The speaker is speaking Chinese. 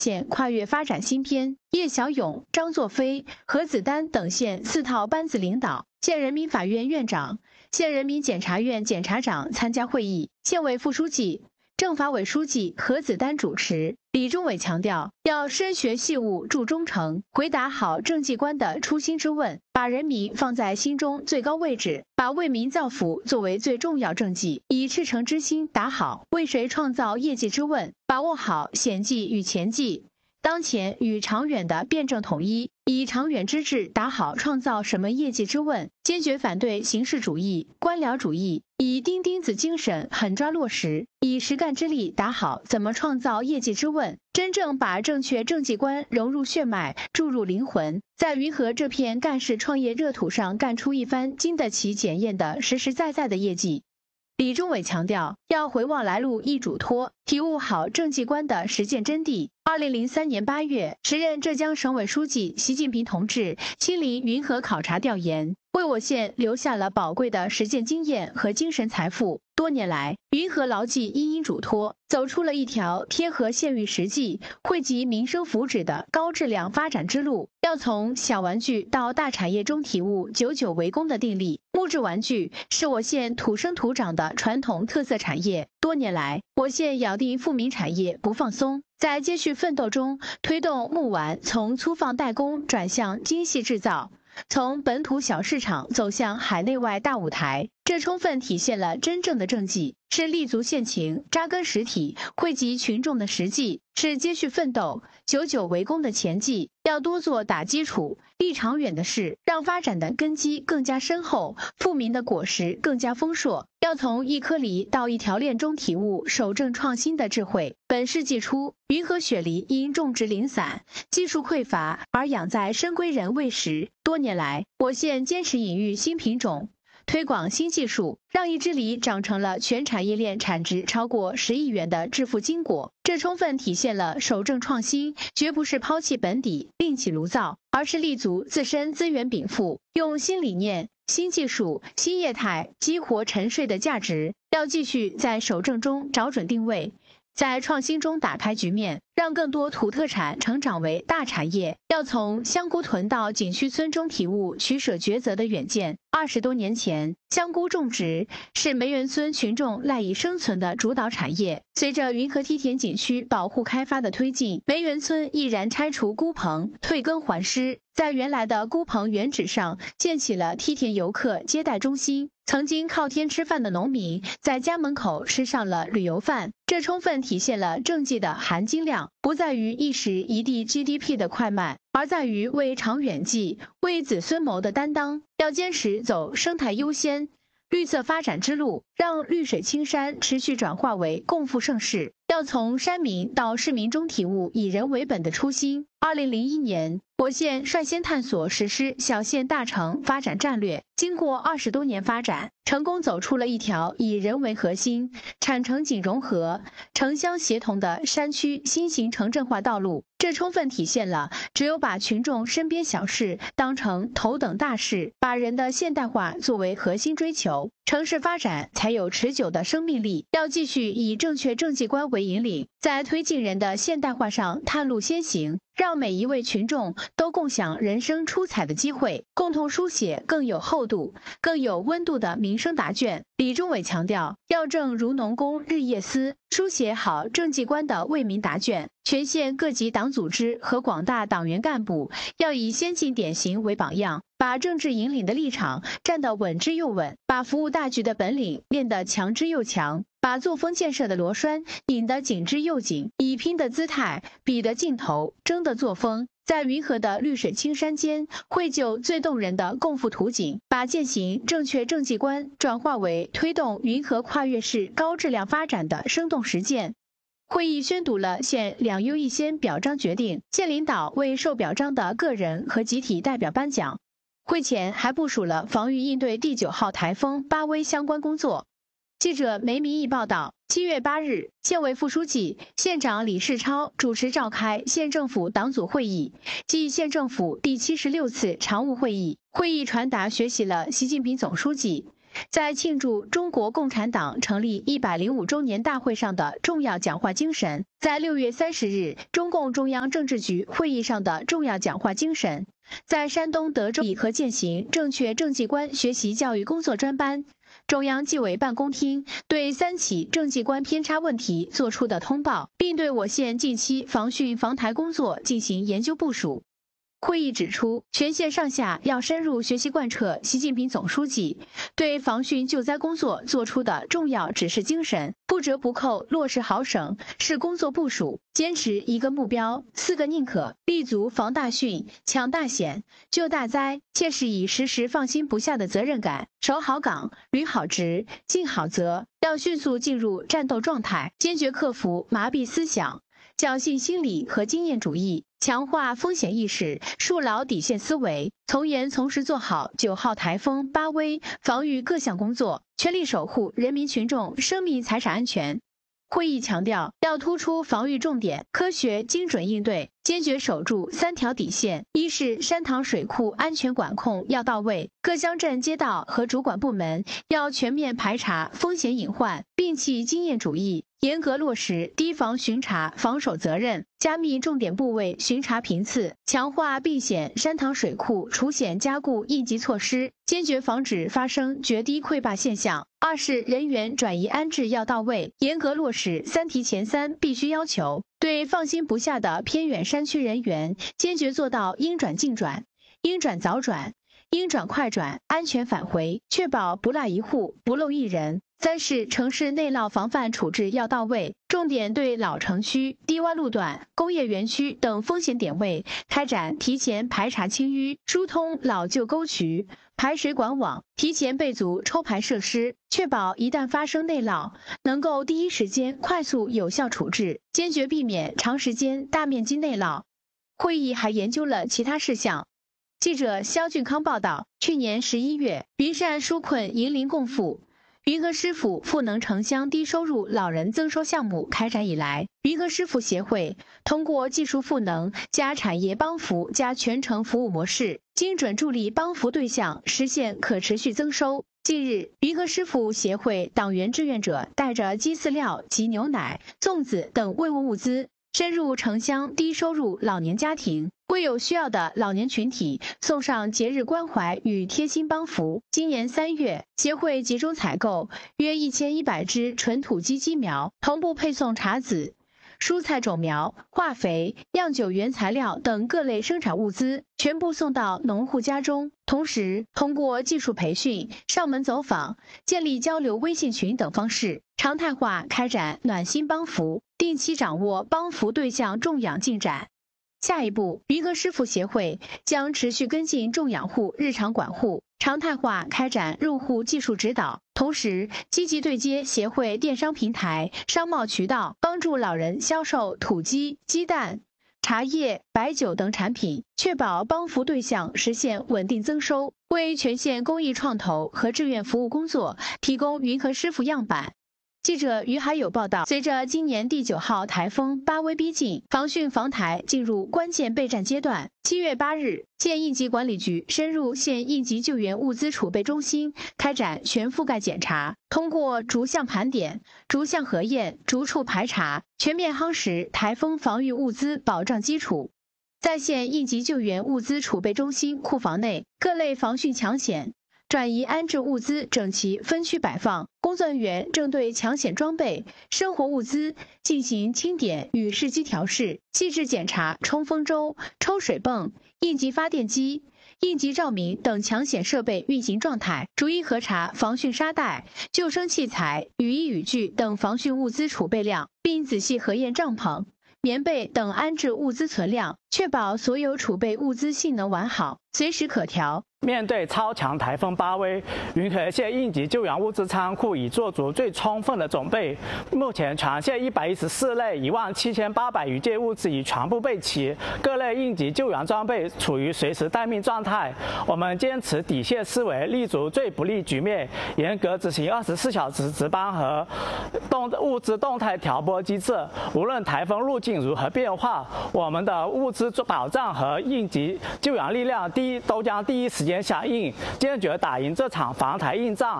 现跨越发展新篇，叶小勇、张作飞、何子丹等县4套班子领导，县人民法院院长、县人民检察院检察长参加会议，县委副书记、政法委书记何子丹主持。李忠伟强调，要深学细务注忠诚，回答好政绩官的初心之问，把人民放在心中最高位置，把为民造福作为最重要政绩，以赤诚之心答好为谁创造业绩之问，把握好险际与前际、当前与长远的辩证统一，以长远之志打好创造什么业绩之问，坚决反对形式主义、官僚主义，以钉钉子精神狠抓落实，以实干之力打好怎么创造业绩之问，真正把正确政绩观融入血脉，注入灵魂，在云和这片干事创业热土上干出一番经得起检验的实实在在的业绩。李忠伟强调，要回望来路易嘱托，体悟好政绩观的实践真谛。2003年8月，时任浙江省委书记习近平同志亲临云和考察调研，为我县留下了宝贵的实践经验和精神财富。多年来，云和牢记殷殷嘱托，走出了一条贴合县域实际、惠及民生福祉的高质量发展之路。要从小玩具到大产业中体悟久久为功的定力。木质玩具是我县土生土长的传统特色产业，多年来，我县咬定富民产业不放松，在接续奋斗中推动木玩从粗放代工转向精细制造，从本土小市场走向海内外大舞台，这充分体现了真正的政绩，是立足县情、扎根实体、惠及群众的实际，是接续奋斗、久久为功的前绩。要多做打基础、立长远的事，让发展的根基更加深厚，富民的果实更加丰硕。要从一颗梨到一条链中体悟守正创新的智慧。本世纪初，云和雪梨因种植零散、技术匮乏而养在深闺人未识。多年来，我县坚持引育新品种，推广新技术，让一只梨长成了全产业链产值超过10亿元的致富金果。这充分体现了守正创新绝不是抛弃本底另起炉灶，而是立足自身资源禀赋，用新理念、新技术、新业态激活沉睡的价值。要继续在守正中找准定位，在创新中打开局面，让更多土特产成长为大产业。要从香菇屯到景区村中体悟取舍抉择的远见。20多年前，香菇种植是梅园村群众赖以生存的主导产业。随着云和梯田景区保护开发的推进，梅园村毅然拆除菇棚，退耕还施，在原来的菇棚原址上建起了梯田游客接待中心。曾经靠天吃饭的农民在家门口吃上了旅游饭，这充分体现了政绩的含金量，不在于一时一地 GDP 的快慢，而在于为长远计、为子孙谋的担当。要坚持走生态优先、绿色发展之路，让绿水青山持续转化为共富盛世。要从山民到市民中体悟以人为本的初心。2001年，我县率先探索实施小县大城发展战略，经过20多年发展，成功走出了一条以人为核心、产城景融合、城乡协同的山区新型城镇化道路。这充分体现了只有把群众身边小事当成头等大事，把人的现代化作为核心追求，城市发展才有持久的生命力。要继续以正确政绩观为引领，在推进人的现代化上探路先行，让每一位群众都共享人生出彩的机会，共同书写更有厚度、更有温度的民生答卷。李忠伟强调，要正如农工日夜思，书写好政绩观的为民答卷。全县各级党组织和广大党员干部要以先进典型为榜样，把政治引领的立场站得稳之又稳，把服务大局的本领练得强之又强，把作风建设的螺栓引得紧之又紧，以拼的姿态、比的劲头、争的作风，在云和的绿水青山间绘就最动人的共富图景，把践行正确政绩观转化为推动云和跨越式高质量发展的生动实践。会议宣读了县2优1先表彰决定，县领导为受表彰的个人和集体代表颁奖。会前还部署了防御应对第9号台风巴威相关工作。记者梅明义报道，7月8日，县委副书记、县长李世超主持召开县政府党组会议暨县政府第76次常务会议。会议传达学习了习近平总书记、 在庆祝中国共产党成立105周年大会上的重要讲话精神，在6月30日中共中央政治局会议上的重要讲话精神，在山东德州和践行正确政绩观学习教育工作专班，中央纪委办公厅对3起政绩观偏差问题作出的通报，并对我县近期防汛防台工作进行研究部署。会议指出，全县上下要深入学习贯彻习近平总书记对防汛救灾工作作出的重要指示精神，不折不扣落实好省市工作部署，坚持1个目标、4个宁可，立足防大汛、抢大险、救大灾，切实以时时放心不下的责任感，守好岗、履好职、尽好责，要迅速进入战斗状态，坚决克服麻痹思想、侥幸心理和经验主义，强化风险意识，树牢底线思维，从严从实做好9号台风8危防御各项工作，全力守护人民群众生命财产安全。会议强调，要突出防御重点，科学精准应对，坚决守住3条底线：一是山塘水库安全管控要到位，各乡镇街道和主管部门要全面排查风险隐患，摒弃经验主义，严格落实堤防巡查防守责任，加密重点部位巡查频次，强化避险山塘水库除险加固应急措施，坚决防止发生决堤溃坝现象。二是人员转移安置要到位，严格落实3提前3必须要求，对放心不下的偏远山区人员，坚决做到应转尽转、应转早转、应转快转，安全返回，确保不落一户、不漏一人。三是城市内涝防范处置要到位，重点对老城区、低洼路段、工业园区等风险点位开展提前排查清淤，疏通老旧沟渠、排水管网，提前备足抽排设施，确保一旦发生内涝，能够第一时间快速有效处置，坚决避免长时间大面积内涝。会议还研究了其他事项。记者肖俊康报道，去年11月，云善纾困迎邻共富云和师傅赋能城乡低收入老人增收项目开展以来，云和师傅协会通过技术赋能加产业帮扶加全程服务模式，精准助力帮扶对象实现可持续增收。近日，云和师傅协会党员志愿者带着鸡饲料及牛奶、粽子等慰问物资，深入城乡低收入老年家庭，为有需要的老年群体送上节日关怀与贴心帮扶。今年3月，协会集中采购约1100只纯土鸡鸡苗，同步配送茶籽、蔬菜种苗、化肥、酿酒原材料等各类生产物资，全部送到农户家中。同时，通过技术培训、上门走访、建立交流微信群等方式，常态化开展暖心帮扶，定期掌握帮扶对象种养进展。下一步，云和师傅协会将持续跟进种养户日常管护，常态化开展入户技术指导，同时积极对接协会电商平台、商贸渠道，帮助老人销售土鸡、鸡蛋、茶叶、白酒等产品，确保帮扶对象实现稳定增收，为全县公益创投和志愿服务工作提供云和师傅样板。记者于海有报道，随着今年第9号台风8危逼近，防汛防台进入关键备战阶段。7月8日，县应急管理局深入县应急救援物资储备中心，开展全覆盖检查，通过逐项盘点、逐项核验、逐处排查，全面夯实台风防御物资保障基础。在县应急救援物资储备中心库房内，各类防汛抢险转移安置物资整齐分区摆放，工作人员正对抢险装备、生活物资进行清点与试机调试，细致检查冲锋舟、抽水泵、应急发电机、应急照明等抢险设备运行状态，逐一核查防汛沙袋、救生器材、雨衣雨具等防汛物资储备量，并仔细核验帐篷、棉被等安置物资存量，确保所有储备物资性能完好，随时可调。 面对超强台风8危，云和县应急救援物资仓库已做足最充分的准备。目前全县114类17800余件物资已全部备齐，各类应急救援装备处于随时待命状态。我们坚持底线思维，立足最不利局面，严格执行24小时值班和物资动态调拨机制。无论台风路径如何变化，我们的物资保障和应急救援力量都将第一时间响应，坚决打赢这场防台硬仗。